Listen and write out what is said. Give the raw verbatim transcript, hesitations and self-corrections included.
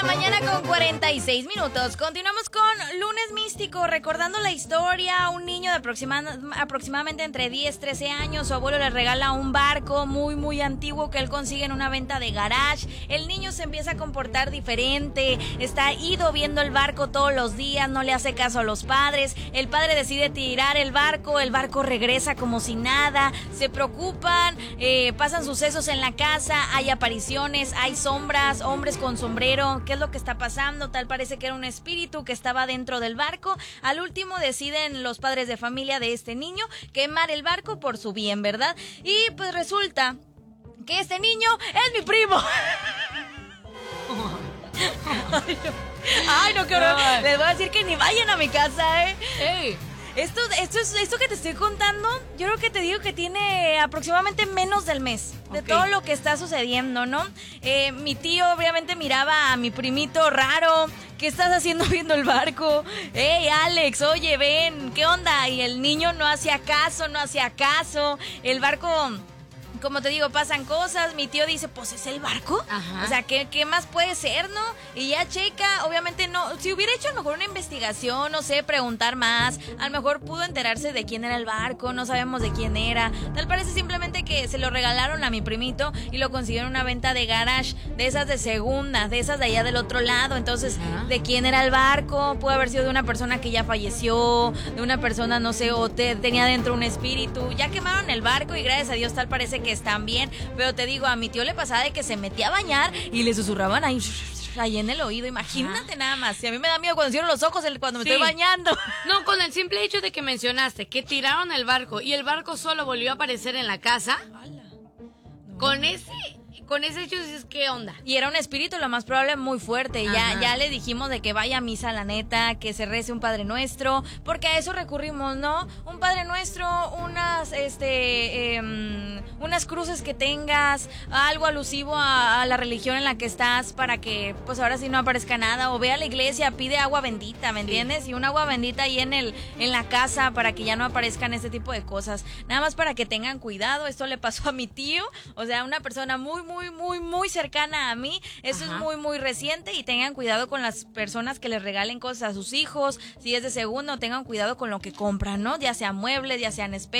mañana con cuarenta y seis minutos. Continuamos con Lunes Místico, recordando la historia. Un niño de aproxima, aproximadamente entre diez, trece años, su abuelo le regala un barco muy, muy antiguo que él consigue en una venta de garage. El niño se empieza a comportar diferente, está ido viendo el barco todos los días, no le hace caso a los padres. El padre decide tirar el barco, el barco regresa como si nada. Se preocupan, eh, pasan sucesos en la casa, hay apariciones, hay sombras, hombres con sombrero. ¿Qué es lo que está pasando? Tal parece que era un espíritu que estaba dentro del barco. Al último deciden los padres de familia de este niño quemar el barco por su bien, ¿verdad? Y pues resulta que este niño es mi primo. Ay, no. Ay, no, qué horror. Les voy a decir que ni vayan a mi casa, ¿eh? Ey. Esto, esto, es, esto que te estoy contando, yo creo que te digo que tiene aproximadamente menos del mes de Okay. todo lo que está sucediendo, ¿no? Eh, mi tío obviamente miraba a mi primito raro. ¿Qué estás haciendo viendo el barco? Hey, Alex, oye, ven, ¿qué onda? Y el niño no hacía caso, no hacía caso. El barco... Como te digo, pasan cosas, mi tío dice, pues es el barco. Ajá. O sea, ¿qué, ¿qué más puede ser, no? Y ya checa, obviamente no, si hubiera hecho a lo mejor una investigación, no sé, preguntar más, a lo mejor pudo enterarse de quién era el barco, no sabemos de quién era. Tal parece simplemente que se lo regalaron a mi primito y lo consiguieron en una venta de garage, de esas de segunda, de esas de allá del otro lado. Entonces, Ajá. ¿de quién era el barco? Puede haber sido de una persona que ya falleció, de una persona, no sé, o te, tenía dentro un espíritu. Ya quemaron el barco y gracias a Dios tal parece que están bien, pero te digo, a mi tío le pasaba de que se metía a bañar y le susurraban ahí, ahí en el oído. Imagínate. Ajá. Nada más. Si a mí me da miedo cuando cierro los ojos cuando me sí. estoy bañando. No, con el simple hecho de que mencionaste que tiraron el barco y el barco solo volvió a aparecer en la casa. No. Con ese... Con ese hecho dices, ¿qué onda? Y era un espíritu, lo más probable, muy fuerte. Ya, ya le dijimos de que vaya a misa, la neta, que se rece un Padre Nuestro, porque a eso recurrimos, ¿no? Un Padre Nuestro, unas, este, eh, unas cruces que tengas, algo alusivo a, a la religión en la que estás, para que, pues ahora sí no aparezca nada. O ve a la iglesia, pide agua bendita, ¿me entiendes? Sí. Y un agua bendita ahí en el, en la casa, para que ya no aparezcan este tipo de cosas. Nada más para que tengan cuidado. Esto le pasó a mi tío, o sea, una persona muy, muy muy, muy, muy cercana a mí. Eso Ajá. es muy, muy reciente y tengan cuidado con las personas que les regalen cosas a sus hijos. Si es de segundo, tengan cuidado con lo que compran, ¿no? Ya sea muebles, ya sean espejos.